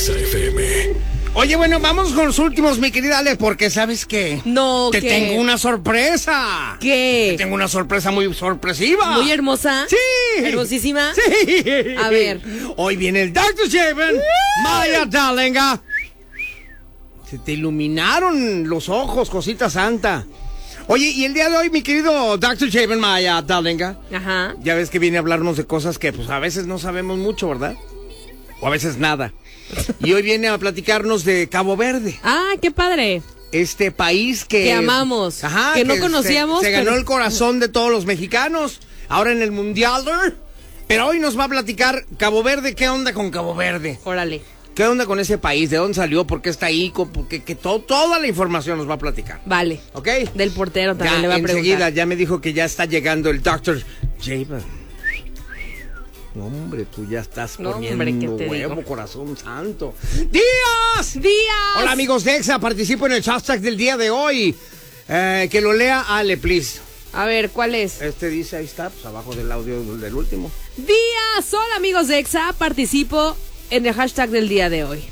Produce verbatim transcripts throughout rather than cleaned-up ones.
Exa F M. Oye, bueno, vamos con los últimos, mi querida Ale, porque ¿sabes qué? No, Te ¿qué? tengo una sorpresa. ¿Qué? Te tengo una sorpresa muy sorpresiva. ¿Muy hermosa? Sí. ¿Hermosísima? Sí. A ver. Hoy viene el doctor Shaven. Maya Darlinga. Se te iluminaron los ojos, cosita santa. Oye, y el día de hoy, mi querido doctor Shaven, Maya Darlinga. Ajá. Ya ves que viene a hablarnos de cosas que pues a veces no sabemos mucho, ¿verdad? O a veces nada. Y hoy viene a platicarnos de Cabo Verde. Ah, qué padre. Este país que... Que amamos, Ajá, que no conocíamos, Se, se pero- ganó el corazón de todos los mexicanos. Ahora en el Mundial. Pero hoy nos va a platicar Cabo Verde. ¿Qué onda con Cabo Verde? Órale. ¿Qué onda con ese país? ¿De dónde salió? ¿Por qué está ahí? Porque que todo, toda la información nos va a platicar. Vale. ¿Ok? Del portero también Ya, le va a enseguida, preguntar. ya me dijo que ya está llegando el doctor Javen. No, hombre, tú ya estás No, poniendo hombre, ¿qué te huevo, digo? corazón santo. ¡Días! ¡Días! Hola, amigos de Exa, participo en el hashtag del día de hoy. Eh, que lo lea Ale, please. A ver, ¿cuál es? Este dice, ahí está, pues abajo del audio del último. Días. Hola, amigos de Exa. Participo en el hashtag del día de hoy.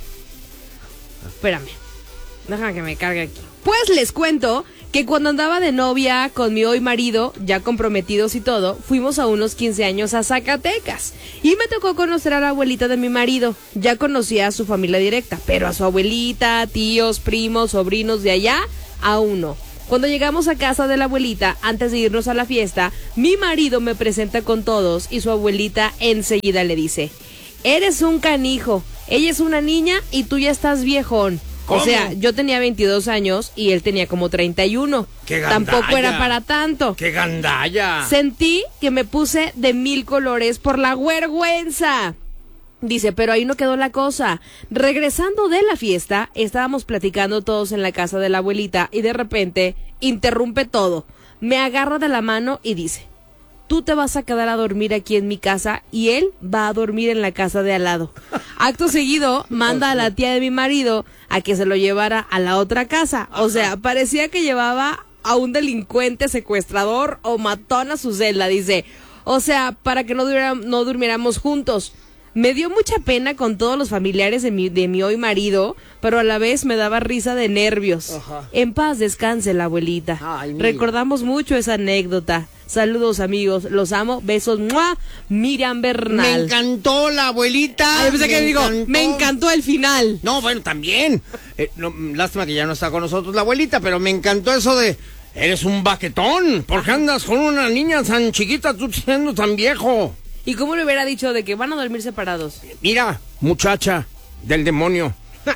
Espérame. Déjame que me cargue aquí. Pues les cuento que cuando andaba de novia con mi hoy marido, ya comprometidos y todo, fuimos a unos quince años a Zacatecas. Y me tocó conocer a la abuelita de mi marido. Ya conocía a su familia directa, pero a su abuelita, tíos, primos, sobrinos de allá, aún no. Cuando llegamos a casa de la abuelita, antes de irnos a la fiesta, mi marido me presenta con todos y su abuelita enseguida le dice: eres un canijo, ella es una niña y tú ya estás viejón. ¿Cómo? O sea, yo tenía veintidós años y él tenía como treinta y uno. ¡Qué gandalla! Tampoco era para tanto. ¡Qué gandalla! Sentí que me puse de mil colores por la vergüenza. Dice, pero ahí no quedó la cosa. Regresando de la fiesta, estábamos platicando todos en la casa de la abuelita y de repente interrumpe todo. Me agarra de la mano y dice: tú te vas a quedar a dormir aquí en mi casa y él va a dormir en la casa de al lado. Acto seguido, manda a la tía de mi marido a que se lo llevara a la otra casa. O sea, parecía que llevaba a un delincuente, secuestrador o matón a su celda, dice. O sea, para que no, durmiera- no durmiéramos juntos. Me dio mucha pena con todos los familiares de mi, de mi hoy marido, pero a la vez me daba risa de nervios. Ajá. En paz descanse la abuelita. Ay, mira. Recordamos mucho esa anécdota. Saludos, amigos, los amo, besos, ¡mua! Miriam Bernal. Me encantó la abuelita. Ah, yo pensé que me digo, encantó. me encantó el final. No, bueno, también. Eh, no, lástima que ya no está con nosotros la abuelita, pero me encantó eso de... Eres un baquetón. ¿Por qué andas con una niña tan chiquita, tú siendo tan viejo? ¿Y cómo le hubiera dicho de que van a dormir separados? Mira, muchacha del demonio.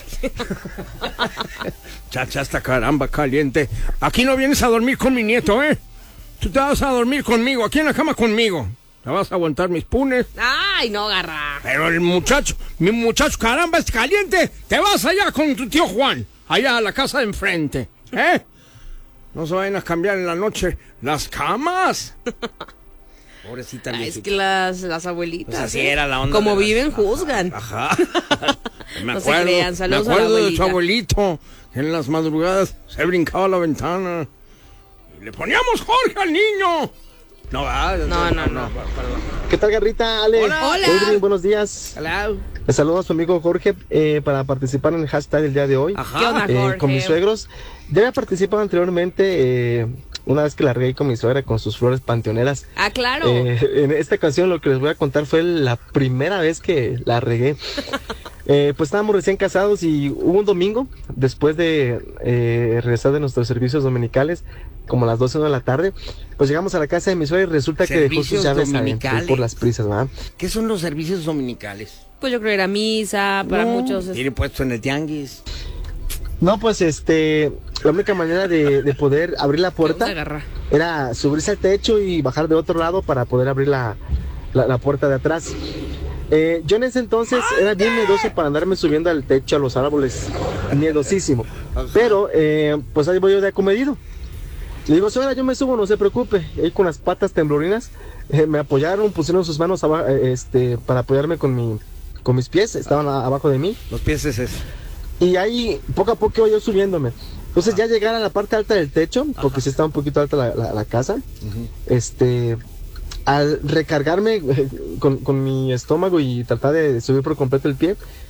Chacha, hasta caramba caliente. Aquí no vienes a dormir con mi nieto, ¿eh? Tú te vas a dormir conmigo, aquí en la cama conmigo. Te vas a aguantar mis punes. Ay, no, garra. Pero el muchacho, mi muchacho, caramba, es caliente. Te vas allá con tu tío Juan, allá a la casa de enfrente, ¿eh? No se vayan a cambiar en la noche las camas. Pobrecita Ay, es viejita. que las, las abuelitas. Pues así ¿eh? era la onda. Como de las- viven, juzgan. Ajá. Me No se acuerdo, crean, saludos me a la acuerdo de su abuelita. abuelito, que en las madrugadas se brincaba a la ventana. Y le poníamos Jorge al niño. No, ah, No, no, no. perdón. ¿Qué tal, Garrita? Ale. Hola. Hola. Edwin, buenos días. Hello. Le saludo a su amigo Jorge eh, para participar en el hashtag del día de hoy. Ajá. ¿Qué onda? Eh, Jorge. con mis suegros. Ya había participado anteriormente eh, una vez que la regué con mi suegra con sus flores panteoneras. Ah, claro. Eh, en esta ocasión lo que les voy a contar fue la primera vez que la regué. Eh, pues estábamos recién casados y hubo un domingo, después de eh, regresar de nuestros servicios dominicales, como a las doce de la tarde, pues llegamos a la casa de mi suegra y resulta que dejó sus Servicios llaves adentro dominicales. por las prisas, ¿verdad? ¿Qué son los servicios dominicales? Pues yo creo que era misa, para No, muchos. es- Tiene puesto en el tianguis. No, pues este, la única manera de, de poder abrir la ¿Qué puerta onda, garra? era subirse al techo y bajar de otro lado para poder abrir la, la, la puerta de atrás. Eh, yo en ese entonces era bien miedoso para andarme subiendo al techo, a los árboles, miedosísimo. Pero, eh, pues ahí voy yo de acomedido. Le digo, suegra, yo me subo, no se preocupe. Y ahí con las patas temblorinas eh, me apoyaron, pusieron sus manos abajo, eh, este, para apoyarme con mi, con mis pies, estaban a- abajo de mí. Los pies es eso. Y ahí poco a poco iba yo subiéndome. Entonces ya llegar a la parte alta del techo, porque sí está un poquito alta la, la, la casa, este, al recargarme eh, con, con mi estómago y tratar de subir por completo el pie,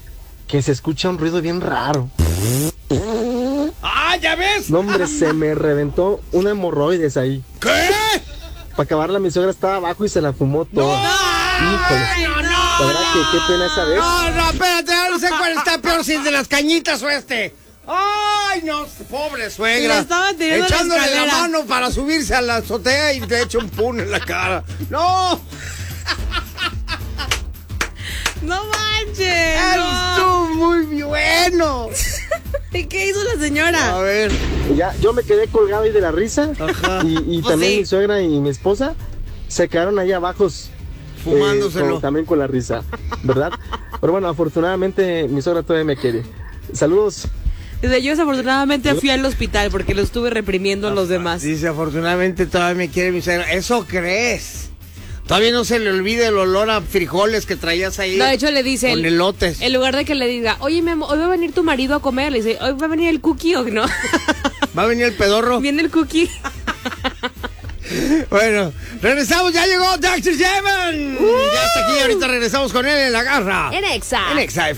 que se escucha un ruido bien raro. ¡Ah, ya ves! No, hombre, se me reventó una hemorroides ahí. ¿Qué? Para acabarla, mi suegra estaba abajo y se la fumó toda. Híjole. ¡No, no! La verdad que qué pena esa vez. No, no, espérate, no sé cuál está peor, si el de las cañitas o este. ¡Ay, no! Pobre suegra. Le estaba tirando la echándole la, escalera. mano para subirse a la azotea y le echa un pun en la cara. ¡No! ¡No manches! ¡Estuvo No. muy bueno! ¿Y qué hizo la señora? A ver. Ya, yo me quedé colgado ahí de la risa. Ajá. Y, y Pues también sí. mi suegra y mi esposa se quedaron ahí abajo. Fumándoselo. eh, con- también con la risa, ¿verdad? Pero bueno, afortunadamente mi suegra todavía me quiere. Saludos. Dice, yo desafortunadamente fui al hospital porque lo estuve reprimiendo a los demás. Dice, afortunadamente todavía me quiere mi suegra. ¿Eso crees? Todavía no se le olvida el olor a frijoles que traías ahí. No, de hecho le dice, Con el- elotes. en lugar de que le diga, oye, mi amor, hoy va a venir tu marido a comer, le dice, hoy va a venir el cookie o no. ¿Va a venir el pedorro? Viene el cookie. Bueno, regresamos, ya llegó doctor Jeman. Ya está aquí, ahorita regresamos con él en la garra. En Exa. En Exa